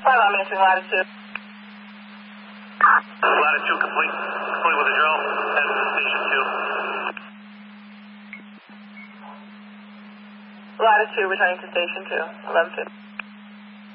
5, I'm answering latitude. Latitude complete. Complete with the drill. Heading to station 2. Latitude, returning to station 2, 11:50.